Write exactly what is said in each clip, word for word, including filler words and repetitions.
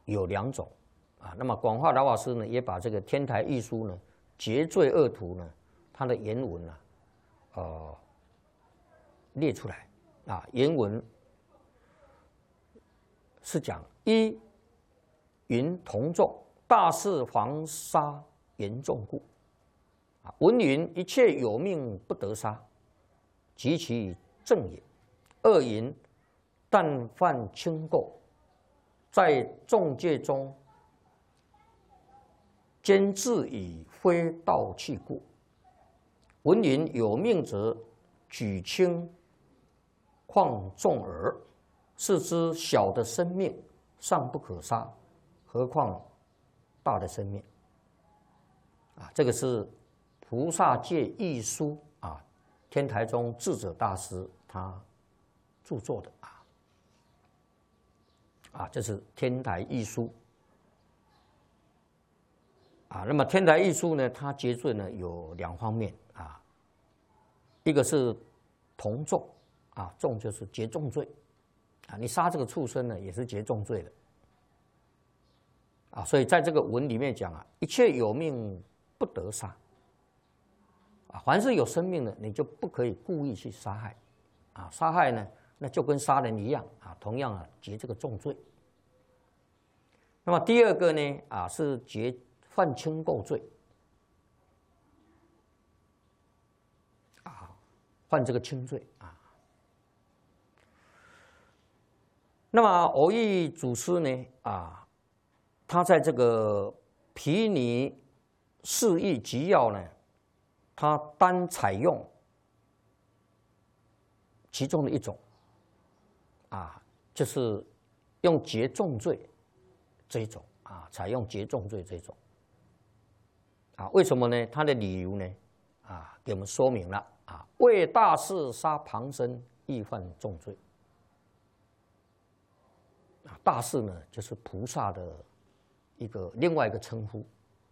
有两种啊。那么广化老法师呢，也把这个天台义书呢结罪恶图呢，它的原文呢、啊，呃，列出来啊。原文是讲一云同众，大事防杀严重故。啊，文云一切有命不得杀，及其正也。二云但犯轻垢，在众戒中，兼自以非道器故。文云有命者，举轻况重耳，是之小的生命尚不可杀，何况大的生命？啊，这个是菩萨戒义书啊，天台宗智者大师他著作的啊。啊，这是天台义书啊。那么天台义书呢，它结罪呢有两方面啊，一个是同重啊，重就是结重罪啊，你杀这个畜生呢也是结重罪的啊。所以在这个文里面讲啊，一切有命不得杀啊，凡是有生命的，你就不可以故意去杀害啊，杀害呢，那就跟杀人一样啊，同样啊结这个重罪。那么第二个呢啊是结犯轻垢罪啊，犯这个轻罪啊。那么蕅益祖师呢啊，他在这个毗尼释义集要呢，他单采用其中的一种啊，就是用结重罪这一种啊，采用结重罪这一种啊。为什么呢？他的理由呢啊，给我们说明了啊，为大事杀旁生，亦犯重罪啊。大事呢，就是菩萨的一个另外一个称呼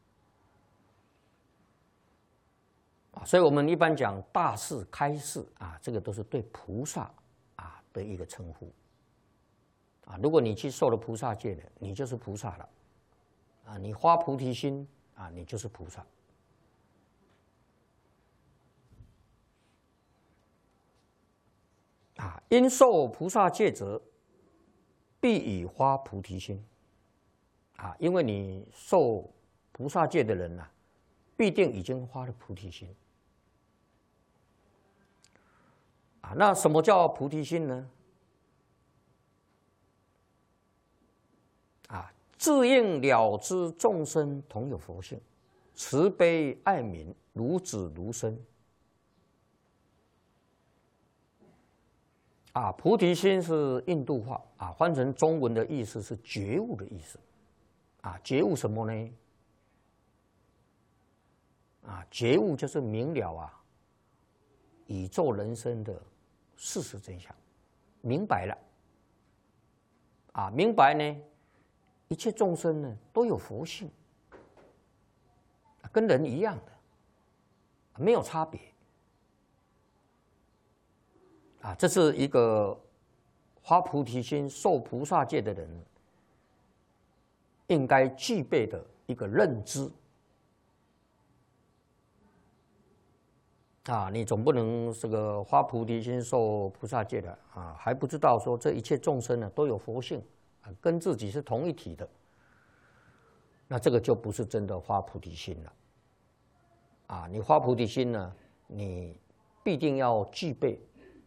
啊，所以我们一般讲大事开示啊，这个都是对菩萨啊的一个称呼啊。如果你去受了菩萨戒了，你就是菩萨了啊。你发菩提心啊，你就是菩萨啊。因受菩萨戒者，必以发菩提心啊。因为你受菩萨戒的人呐、啊，必定已经发了菩提心啊。那什么叫菩提心呢？啊，自应了知众生同有佛性，慈悲爱悯，如子如身。啊，菩提心是印度话啊，翻成中文的意思是觉悟的意思啊。觉悟什么呢？啊，觉悟就是明了啊，宇宙人生的事实真相，明白了啊，明白呢，一切众生呢都有佛性，跟人一样的，没有差别啊。这是一个发菩提心、受菩萨戒的人应该具备的一个认知。啊，你总不能这个发菩提心、受菩萨戒的啊，还不知道说这一切众生呢都有佛性啊，跟自己是同一体的，那这个就不是真的发菩提心了。啊，你发菩提心呢，你必定要具备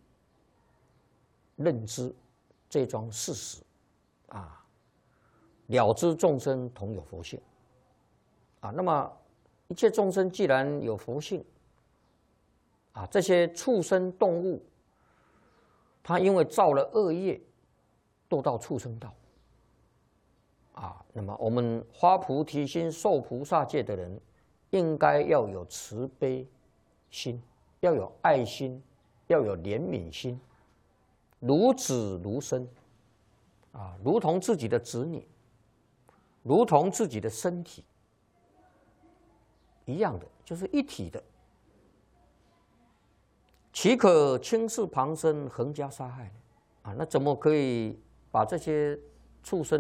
认知这桩事实啊，了知众生同有佛性啊。那么一切众生既然有佛性，啊，这些畜生动物，它因为造了恶业，堕到畜生道。啊，那么我们发菩提心、受菩萨戒的人，应该要有慈悲心，要有爱心，要有怜悯心，如子如身，啊，如同自己的子女，如同自己的身体一样的，就是一体的。岂可轻视旁生，横加杀害呢？啊，那怎么可以把这些畜生